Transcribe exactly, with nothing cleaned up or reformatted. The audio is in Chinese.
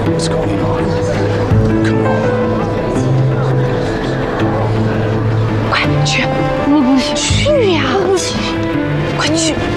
What's going on? Come on. 快去，去呀！快去！